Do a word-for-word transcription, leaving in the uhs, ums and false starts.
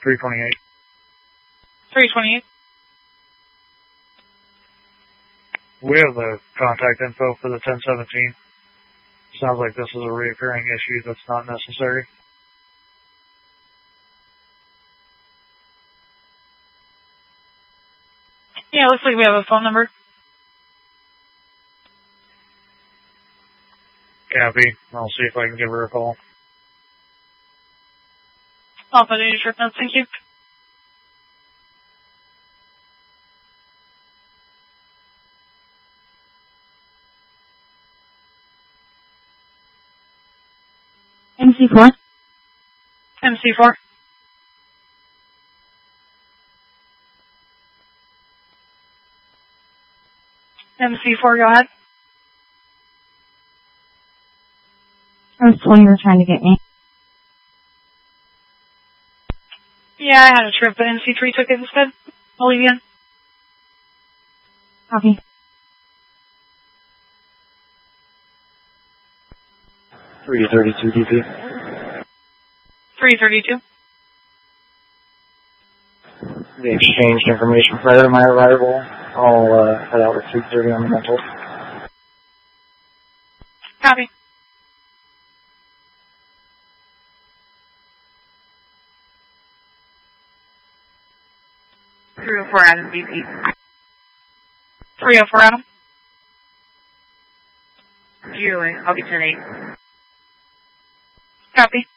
three twenty-eight. three twenty-eight. We have the contact info for the ten seventeen. Sounds like this is a reoccurring issue that's not necessary. Yeah, looks like we have a phone number. Copy. I'll see if I can give her a call. I'll put it in your trip notes. Thank you. M C four. M C four. M C four, go ahead. I was told you were trying to get me. Yeah, I had a trip, but M C three took it instead. I'll leave you in. Copy. three thirty-two D P. three thirty-two. They exchanged information prior to my arrival. I'll uh, head out at three thirty on the mental. Copy. three oh four Adam, D P. three oh four Adam. Zero eight, I'll be ten eight. Copy.